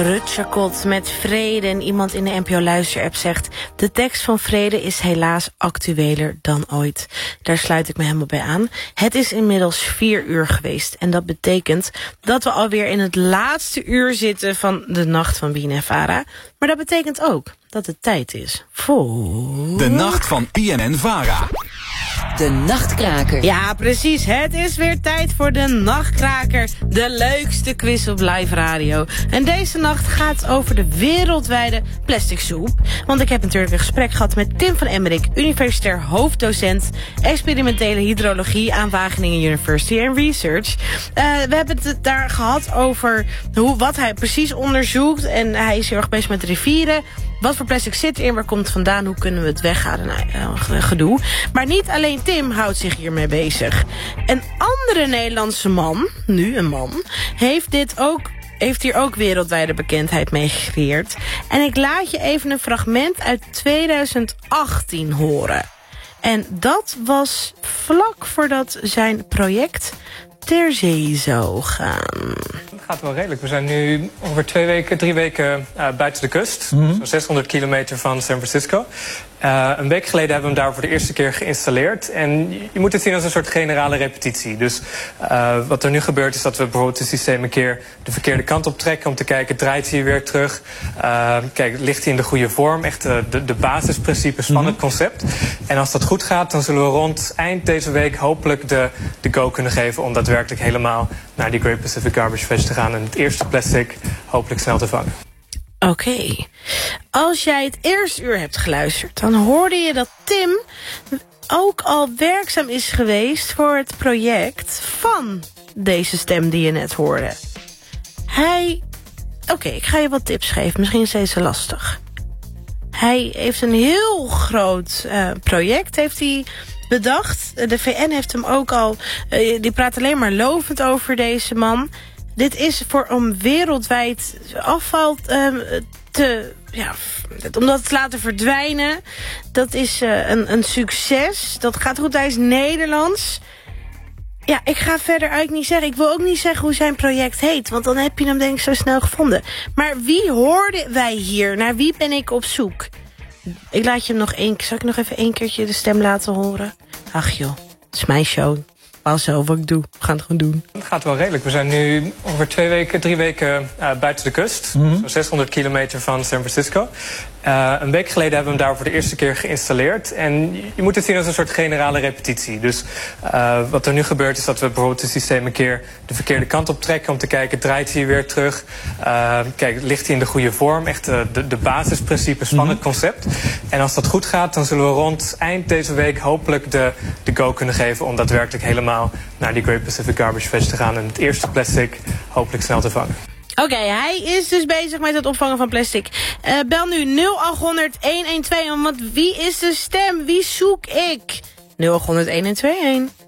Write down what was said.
Rutger Kot met Vrede. En iemand in de NPO Luister-app zegt: de tekst van Vrede is helaas actueler dan ooit. Daar sluit ik me helemaal bij aan. Het is inmiddels 4 uur geweest. En dat betekent dat we alweer in het laatste uur zitten van de nacht van BNN-Vara. Maar dat betekent ook dat het tijd is voor... de nacht van BNN-Vara. De Nachtkraker. Ja, precies. Het is weer tijd voor de Nachtkraker. De leukste quiz op live radio. En deze nacht gaat over de wereldwijde plastic soep. Want ik heb natuurlijk een gesprek gehad met Tim van Emmerik, universitair hoofddocent experimentele hydrologie aan Wageningen University and Research. We hebben het daar gehad over wat hij precies onderzoekt. En hij is heel erg bezig met rivieren. Wat voor plastic zit erin? Waar komt het vandaan? Hoe kunnen we het weghalen? Gedoe. Maar niet alleen Tim houdt zich hiermee bezig. Een andere Nederlandse man, nu een man, heeft hier ook wereldwijde bekendheid mee gecreëerd. En ik laat je even een fragment uit 2018 horen. En dat was vlak voordat zijn project ter zee zou gaan. Het gaat wel redelijk. We zijn nu ongeveer 3 weken buiten de kust. Zo'n 600 kilometer van San Francisco. Een week geleden hebben we hem daar voor de eerste keer geïnstalleerd. En je moet het zien als een soort generale repetitie. Dus wat er nu gebeurt is dat we bijvoorbeeld het systeem een keer de verkeerde kant op trekken om te kijken, draait hij weer terug? Kijk, ligt hij in de goede vorm? Echt de basisprincipes van het concept. En als dat goed gaat, dan zullen we rond eind deze week hopelijk de go kunnen geven om daadwerkelijk helemaal naar die Great Pacific Garbage Patch te gaan en het eerste plastic hopelijk snel te vangen. Oké. Als jij het eerste uur hebt geluisterd, dan hoorde je dat Tim ook al werkzaam is geweest voor het project van deze stem die je net hoorde. Oké, ik ga je wat tips geven. Misschien is deze lastig. Hij heeft een heel groot project bedacht. De VN heeft hem ook al... die praat alleen maar lovend over deze man. Dit is om wereldwijd afval om dat te laten verdwijnen. Dat is een succes. Dat gaat goed. Hij is Nederlands. Ja, ik ga verder eigenlijk niet zeggen. Ik wil ook niet zeggen hoe zijn project heet. Want dan heb je hem denk ik zo snel gevonden. Maar wie hoorden wij hier? Naar wie ben ik op zoek? Ik laat je hem nog één keer... Zal ik nog even 1 keertje de stem laten horen? Ach joh, het is mijn show. Wel zelf wat ik doe. We gaan het gewoon doen. Het gaat wel redelijk. We zijn nu ongeveer 3 weken buiten de kust. Zo'n 600 kilometer van San Francisco. Een week geleden hebben we hem daar voor de eerste keer geïnstalleerd. En je moet het zien als een soort generale repetitie. Dus wat er nu gebeurt is dat we bijvoorbeeld het systeem een keer de verkeerde kant op trekken om te kijken, draait hij weer terug? Kijk, ligt hij in de goede vorm? Echt de basisprincipes van het concept. En als dat goed gaat, dan zullen we rond eind deze week hopelijk de go kunnen geven om daadwerkelijk helemaal naar die Great Pacific Garbage Patch te gaan en het eerste plastic hopelijk snel te vangen. Oké, hij is dus bezig met het opvangen van plastic. Bel nu 0800-112, want wie is de stem? Wie zoek ik? 0800-1121.